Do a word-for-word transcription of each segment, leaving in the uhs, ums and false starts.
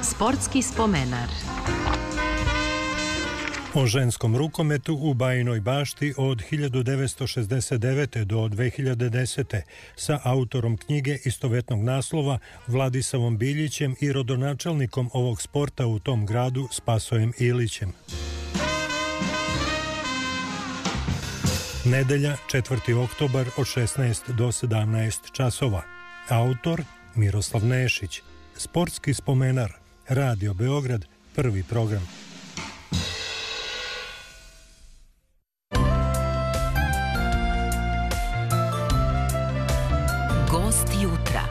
Sportski spomenar. O ženskom rukometu u Bajinoj Bašti od hiljadu devetsto šezdeset devete. do dve hiljade desete. sa autorom knjige istovetnog naslova Vladisavom Biljićem i rodonačelnikom ovog sporta u tom gradu Spasojem Ilićem. Nedelja, četvrti oktobar od šesnaest do sedamnaest časova. Autor Miroslav Nešić. Sportski spomenar. Radio Beograd, prvi program. Gost jutra.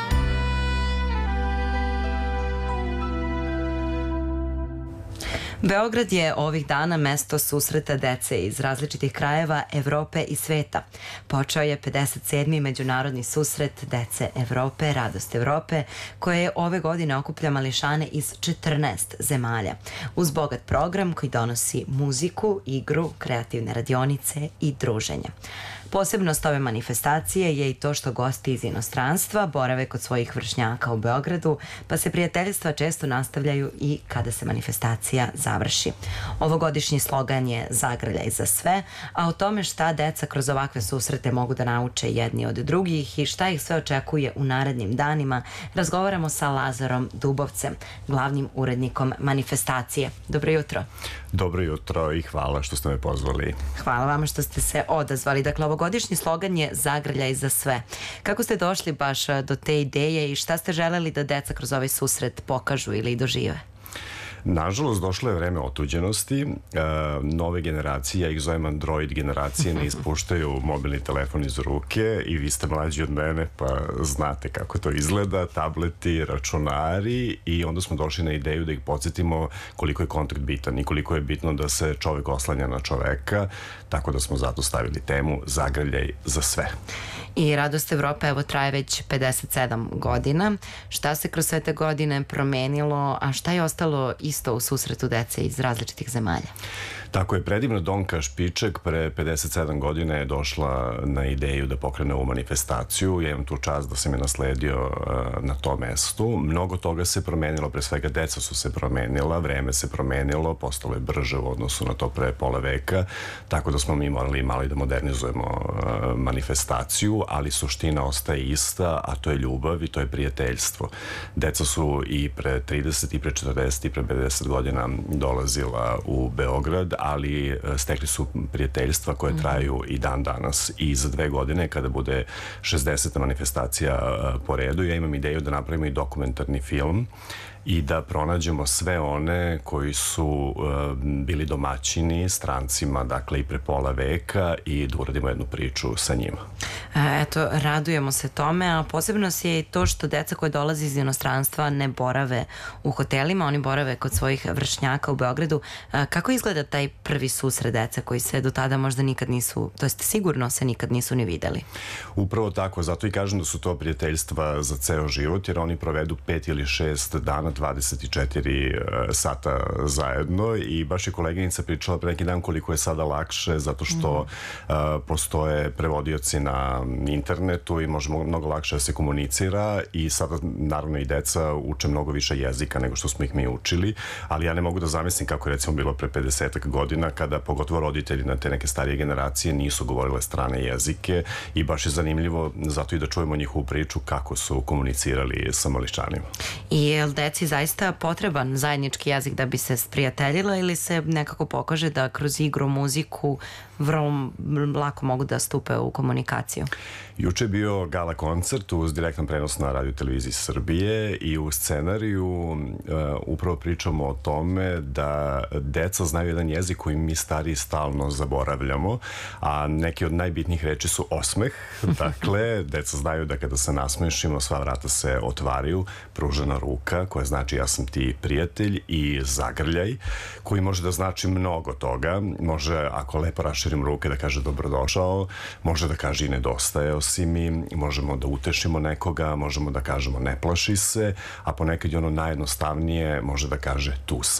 Beograd je ovih dana mesto susreta dece iz različitih krajeva Evrope i sveta. Počeo je pedeset sedmi međunarodni susret dece Evrope, Radost Evrope, koje ove godine okuplja mališane iz četrnaest zemalja, uz bogat program koji donosi muziku, igru, kreativne radionice i druženja. Posebnost ove manifestacije je i to što gosti iz inostranstva borave kod svojih vršnjaka u Beogradu, pa se prijateljstva često nastavljaju i kada se manifestacija završi. Ovogodišnji slogan je Zagrljaj za sve, a o tome šta deca kroz ovakve susrete mogu da nauče jedni od drugih i šta ih sve očekuje u narednim danima, razgovaramo sa Lazarom Dubovcem, glavnim urednikom manifestacije. Dobro jutro. Dobro jutro i hvala što ste me pozvali. Hvala vama što ste se odazvali. Dakle, ovogodišnji slogan je Zagrljaj za sve. Kako ste došli baš do te ideje i šta ste želeli da deca kroz ovaj susret pokažu ili dožive? Nažalost, došlo je vreme otuđenosti. E, nove generacije, ja ih zovem Android generacije, ne ispuštaju mobilni telefon iz ruke i vi ste mlađi od mene, pa znate kako to izgleda, tableti, računari, i onda smo došli na ideju da ih podsjetimo koliko je kontakt bitan i koliko je bitno da se čovek oslanja na čoveka, tako da smo zato stavili temu Zagrljaj za sve. I Radost Evrope evo traje već pedeset sedam godina. Šta se kroz sve te godine promenilo, a šta je ostalo isto u susretu dece iz različitih zemalja? Tako je, predivna Donka Špiček pre pedeset sedam godina je došla na ideju da pokrene ovu manifestaciju. Ja imam tu čast da sam je nasledio na tom mestu. Mnogo toga se promenilo, pre svega deca su se promenila, vreme se promenilo, postalo je brže u odnosu na to pre pola veka, tako da smo mi morali malo i da modernizujemo manifestaciju, ali suština ostaje ista, a to je ljubav i to je prijateljstvo. Deca su i pre trideset, i pre četrdeset, i pre pedeset godina dolazila u Beograd, ali stekli su prijateljstva koje traju i dan danas. I za dve godine, kada bude šezdeseta manifestacija po redu, ja imam ideju da napravimo i dokumentarni film i da pronađemo sve one koji su uh, bili domaćini strancima, dakle i pre pola veka, i da uradimo jednu priču sa njima. Eto, radujemo se tome, a posebno je i to što deca koje dolaze iz inostranstva ne borave u hotelima, oni borave kod svojih vršnjaka u Beogradu. Kako izgleda taj prvi susret deca koji se do tada možda nikad nisu, to jest sigurno se nikad nisu ni videli? Upravo tako, zato i kažem da su to prijateljstva za ceo život, jer oni provedu pet ili šest dana, dvadeset četiri sata zajedno, i baš je koleginica pričala pre neki dan koliko je sada lakše, zato što mm. uh, postoje prevodioci na internetu i može mnogo lakše da se komunicira, i sada naravno i deca uče mnogo više jezika nego što smo ih mi učili, ali ja ne mogu da zamislim kako je recimo bilo pre pedeset godina, kada pogotovo roditelji na te neke starije generacije nisu govorile strane jezike, i baš je zanimljivo zato i da čujemo njihovu priču kako su komunicirali sa mališanima. I je li deci zaista potreban zajednički jezik da bi se sprijateljila, ili se nekako pokaže da kroz igru, muziku vrlo lako mogu da stupe u komunikaciju? Juče je bio gala koncert uz direktan prenos na Radio Televiziji Srbije, i u scenariju uh, upravo pričamo o tome da deca znaju jedan jezik koji mi stariji stalno zaboravljamo, a neki od najbitnijih reči su osmeh. Dakle, deca znaju da kada se nasmešimo, sva vrata se otvaraju, pružena ruka koja znači ja sam ti prijatelj, i zagrljaj koji može da znači mnogo toga. Može, ako lepo raširim ruke, da kaže dobrodošao, može da kaže i nedostajao si mi, možemo da utešimo nekoga, možemo da kažemo ne plaši se, a ponekad je ono najjednostavnije, može da kaže tu sam.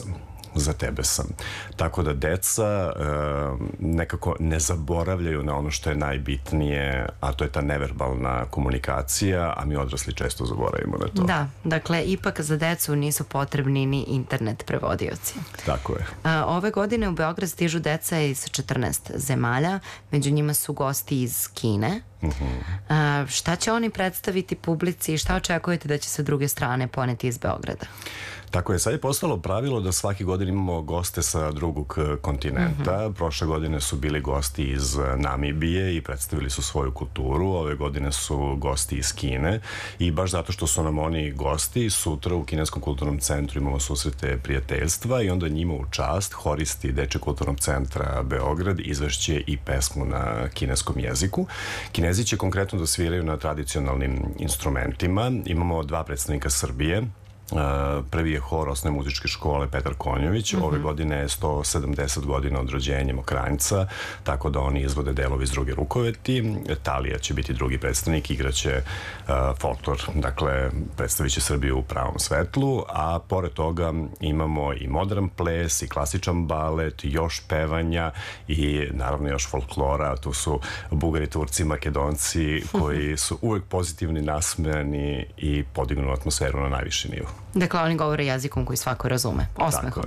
za tebe sam. Tako da deca e, nekako ne zaboravljaju na ono što je najbitnije, a to je ta neverbalna komunikacija, a mi odrasli često zaboravimo na to. Da, dakle, ipak za decu nisu potrebni ni internet prevodioci. Tako je. A, ove godine u Beograd stižu deca iz četrnaest zemalja, među njima su gosti iz Kine. Uh-huh. A, šta će oni predstaviti publici i šta očekujete da će se druge strane poneti iz Beograda? Tako je, sad je postalo pravilo da svaki godin imamo goste sa drugog kontinenta. Uh-huh. Prošle godine su bili gosti iz Namibije i predstavili su svoju kulturu. Ove godine su gosti iz Kine i baš zato što su nam oni gosti, sutra u Kineskom kulturnom centru imamo susrete prijateljstva i onda njima u čast horisti Dečijeg kulturnog centra Beograd izvešće i pesmu na kineskom jeziku. Kinezi će konkretno da sviraju na tradicionalnim instrumentima. Imamo dva predstavnika Srbije. Uh, prvi je hor osnovne muzičke škole Petar Konjović. Mm-hmm. Ove godine je sto sedamdeset godina od rođenja Mokranjca, tako da oni izvode delovi iz druge rukoveti. Talija će biti drugi predstavnik, igraće uh, folklor, dakle predstavit će Srbiju u pravom svetlu, a pored toga imamo i modern ples i klasičan balet, još pevanja i naravno još folklora. Tu su Bugari, Turci, Makedonci koji su uvek pozitivni, nasmejani i podignu atmosferu na najviši nivo. Dakle, oni govore jezikom koji svako razume. Osmehom.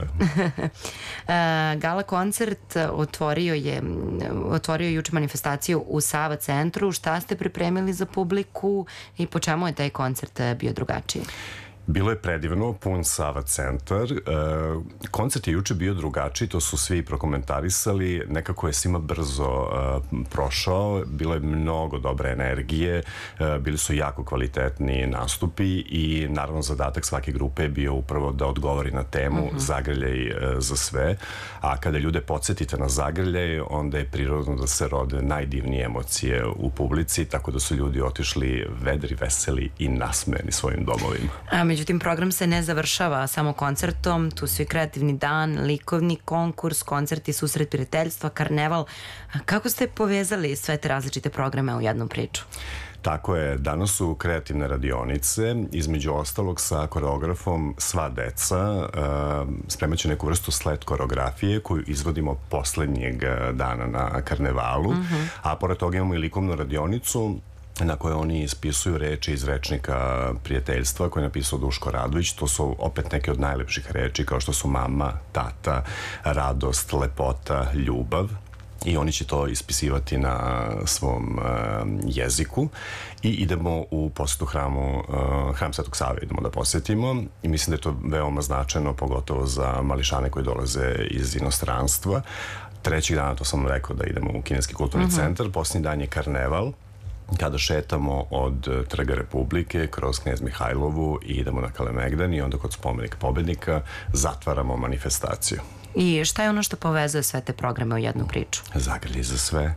Gala koncert otvorio je otvorio juče manifestaciju u Sava centru. Šta ste pripremili za publiku i po čemu je taj koncert bio drugačiji? Bilo je predivno, pun Sava centar. E, koncert je juče bio drugačiji, to su svi prokomentarisali, nekako je svima brzo e, prošao, bilo je mnogo dobre energije, e, bili su jako kvalitetni nastupi i naravno zadatak svake grupe je bio upravo da odgovori na temu uh-huh. zagrljaj e, za sve, a kada ljude podsjetite na zagrljaj, onda je prirodno da se rode najdivnije emocije u publici, tako da su ljudi otišli vedri, veseli i nasmejani svojim domovima. A međutim, program se ne završava samo koncertom, tu su i kreativni dan, likovni konkurs, koncerti, susret prijateljstva, karneval. Kako ste povezali sve te različite programe u jednu priču? Tako je, danas su kreativne radionice, između ostalog sa koreografom Sva deca, uh, spremat će neku vrstu sled koreografije koju izvodimo poslednjeg dana na karnevalu, uh-huh. a pored toga imamo i likovnu radionicu na koje oni ispisuju reči iz rečnika prijateljstva koje je napisao Duško Radović. To su opet neke od najlepših reči kao što su mama, tata, radost, lepota, ljubav. I oni će to ispisivati na svom uh, jeziku i idemo u posetu hramu, uh, hram Svetog Save idemo da posetimo i mislim da je to veoma značajno, pogotovo za mališane koji dolaze iz inostranstva. Trećeg dana, to sam rekao, da idemo u Kineski kulturni uh-huh. centar, posljednji dan je karneval, kada šetamo od Trga Republike kroz Knez Mihajlovu i idemo na Kalemegdan i onda kod spomenika pobednika zatvaramo manifestaciju. I šta je ono što povezuje sve te programe u jednu priču? Zagrlji za sve.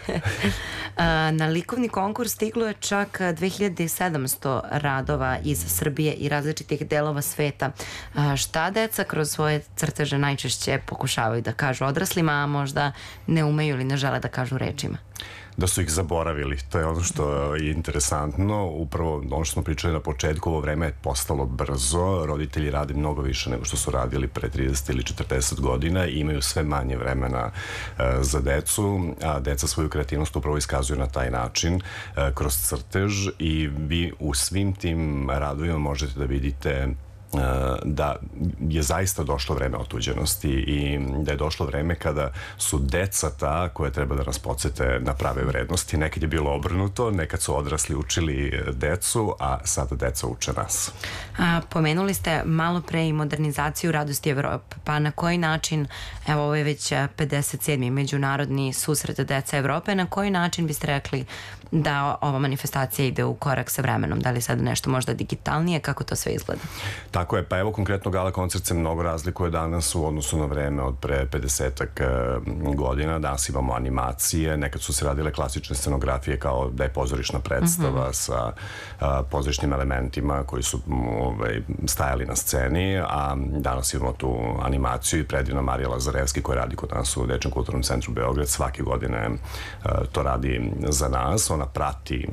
Na likovni konkurs stiglo je čak dve hiljade sedamsto radova iz Srbije i različitih delova sveta. Šta deca kroz svoje crteže najčešće pokušavaju da kažu odraslima, a možda ne umeju ili ne žele da kažu rečima? Da su ih zaboravili, to je ono što je interesantno. Upravo ono što smo pričali na početku, ovo vreme je postalo brzo, roditelji rade mnogo više nego što su radili pre trideset ili četrdeset godina i imaju sve manje vremena uh, za decu, a deca svoju kreativnost upravo iskazuju na taj način uh, kroz crtež i vi u svim tim radovima možete da vidite da je zaista došlo vreme otuđenosti i da je došlo vreme kada su deca ta koja treba da nas podsete na prave vrednosti. Nekad je bilo obrnuto, nekad su odrasli učili decu, a sada deca uče nas. A, pomenuli ste malo pre i modernizaciju Radosti Evrope, pa na koji način, evo ovo je već pedeset sedmi međunarodni susret Deca Evrope, na koji način biste rekli da ova manifestacija ide u korak sa vremenom? Da li sad nešto možda digitalnije? Kako to sve izgleda? Tako je, pa evo konkretno gala koncert se mnogo razlikuje danas u odnosu na vreme od pre pedesetak godina. Danas imamo animacije, nekad su se radile klasične scenografije kao da je pozorišna predstava uh-huh. sa a, pozorišnim elementima koji su ovaj, stajali na sceni, a danas imamo tu animaciju i predivna Marija Lazarevski koja radi kod nas u Dečijem kulturnom centru Beograd. Svake godine a, to radi za nas. Ona prati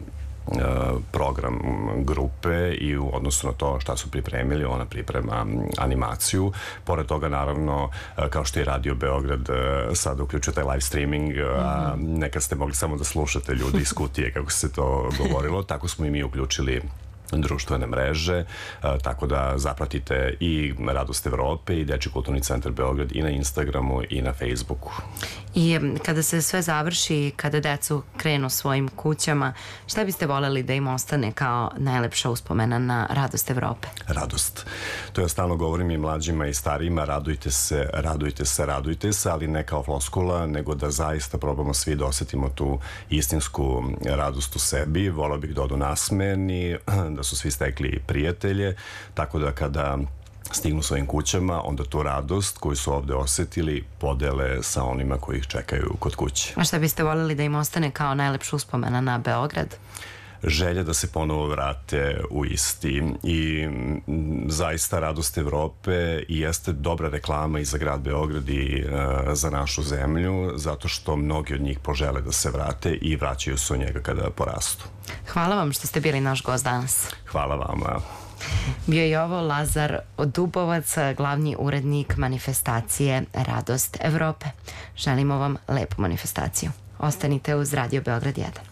program grupe i u odnosu na to šta su pripremili, ona priprema animaciju. Pored toga, naravno, kao što je Radio Beograd sada uključuje taj live streaming, a nekad ste mogli samo da slušate ljudi iz kutije, kako se to govorilo, tako smo i mi uključili društvene mreže, tako da zapratite i Radost Evrope i Dečiji kulturni centar Beograd i na Instagramu i na Facebooku. I kada se sve završi, kada decu krenu svojim kućama, šta biste voljeli da im ostane kao najlepša uspomena na Radost Evrope? Radost. To ja stalno govorim i mlađima i starijima, radujte se, radujte se, radujte se, ali ne kao floskula, nego da zaista probamo svi da osetimo tu istinsku radost u sebi. Volao bih da odu nasmejani, da su svi stekli prijatelje, tako da kada stignu svojim kućama, onda tu radost koju su ovde osetili podele sa onima koji ih čekaju kod kuće. A šta biste voljeli da im ostane kao najlepša uspomena na Beograd? Želja da se ponovo vrate u isti i zaista Radost Evrope i jeste dobra reklama i za grad Beograd i za našu zemlju, zato što mnogi od njih požele da se vrate i vraćaju se u njega kada porastu. Hvala vam što ste bili naš gost danas. Hvala vama. Bio je ovo Lazar Dubovac, glavni urednik manifestacije Radost Evrope. Želimo vam lepu manifestaciju. Ostanite uz Radio Beograd jedan.